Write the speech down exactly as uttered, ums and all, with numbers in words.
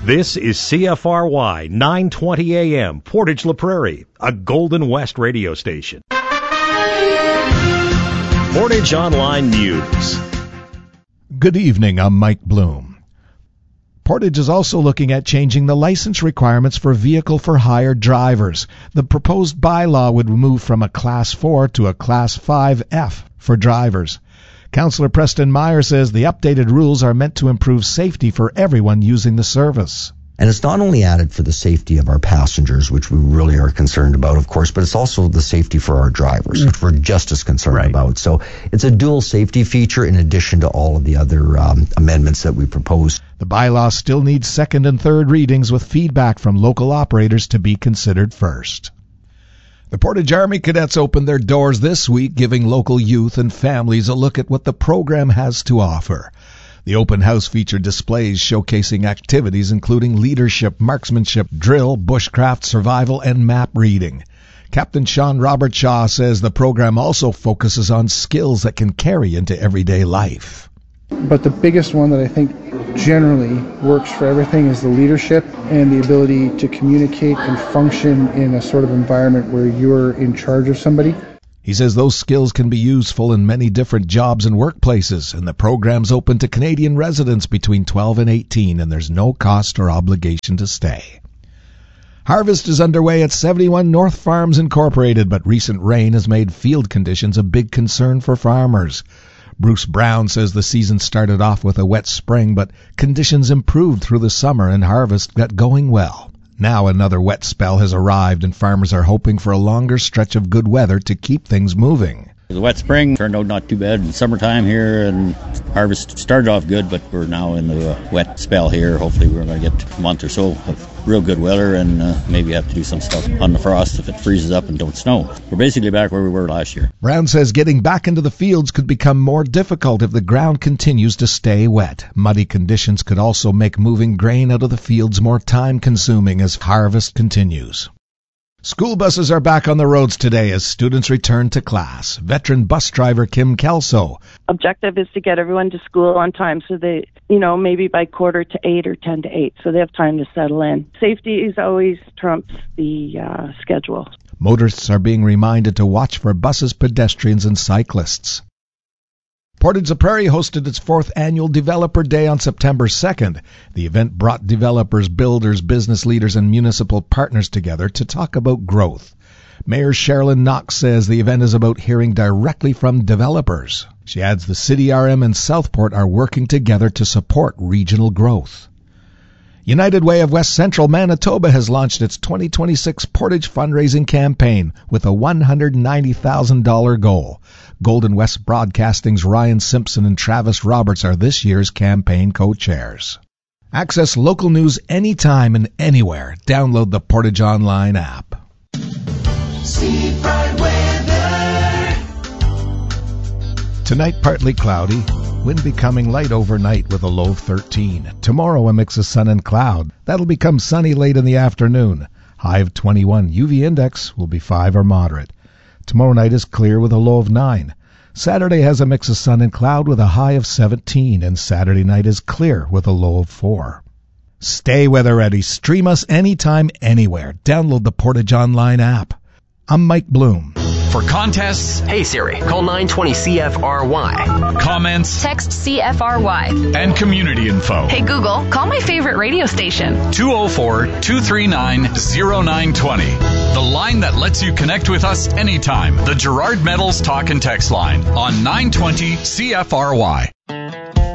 This is C F R Y nine twenty A M, Portage La Prairie, a Golden West radio station. Portage Online News. Good evening, I'm Mike Bloom. Portage is also looking at changing the license requirements for vehicle for hire drivers. The proposed bylaw would move from a Class four to a Class five F for drivers. Councillor Preston Meyer says the updated rules are meant to improve safety for everyone using the service. And it's not only added for the safety of our passengers, which we really are concerned about, of course, but it's also the safety for our drivers, which we're just as concerned right. about. So it's a dual safety feature in addition to all of the other um, amendments that we propose. The bylaw still needs second and third readings with feedback from local operators to be considered first. The Portage Army Cadets opened their doors this week, giving local youth and families a look at what the program has to offer. The open house featured displays showcasing activities including leadership, marksmanship, drill, bushcraft, survival, and map reading. Captain Sean Robert Shaw says the program also focuses on skills that can carry into everyday life. But the biggest one that I think generally works for everything is the leadership and the ability to communicate and function in a sort of environment where you're in charge of somebody. He says those skills can be useful in many different jobs and workplaces, and the program's open to Canadian residents between twelve and eighteen, and there's no cost or obligation to stay. Harvest is underway at seventy-one North Farms Incorporated, but recent rain has made field conditions a big concern for farmers. Bruce Brown says the season started off with a wet spring, but conditions improved through the summer and harvest got going well. Now another wet spell has arrived and farmers are hoping for a longer stretch of good weather to keep things moving. The wet spring turned out not too bad in summertime here, and harvest started off good, but we're now in the wet spell here. Hopefully we're going to get a month or so of real good weather, and uh, maybe have to do some stuff on the frost if it freezes up and don't snow. We're basically back where we were last year. Brown says getting back into the fields could become more difficult if the ground continues to stay wet. Muddy conditions could also make moving grain out of the fields more time-consuming as harvest continues. School buses are back on the roads today as students return to class. Veteran bus driver Kim Kelso. Objective is to get everyone to school on time so they, you know, maybe by quarter to eight or ten to eight, so they have time to settle in. Safety is always trumps the uh, schedule. Motorists are being reminded to watch for buses, pedestrians, and cyclists. Portage La Prairie hosted its fourth annual Developer Day on September second. The event brought developers, builders, business leaders, and municipal partners together to talk about growth. Mayor Sherilyn Knox says the event is about hearing directly from developers. She adds the City R M and Southport are working together to support regional growth. United Way of West Central Manitoba has launched its twenty twenty-six Portage fundraising campaign with a one hundred ninety thousand dollars goal. Golden West Broadcasting's Ryan Simpson and Travis Roberts are this year's campaign co-chairs. Access local news anytime and anywhere. Download the Portage Online app. See bright weather. Tonight, partly cloudy. Wind becoming light overnight with a low of thirteen. Tomorrow, a mix of sun and cloud. That'll become sunny late in the afternoon. High of twenty-one. U V index will be five or moderate. Tomorrow night is clear with a low of nine. Saturday has a mix of sun and cloud with a high of seventeen. And Saturday night is clear with a low of four. Stay weather ready. Stream us anytime, anywhere. Download the Portage Online app. I'm Mike Bloom. For contests, hey Siri, call nine twenty C F R Y. Comments, text C F R Y. And community info. Hey Google, call my favorite radio station. two oh four, two three nine, oh nine two oh. The line that lets you connect with us anytime. The Gerard Metals Talk and Text line on nine twenty C F R Y.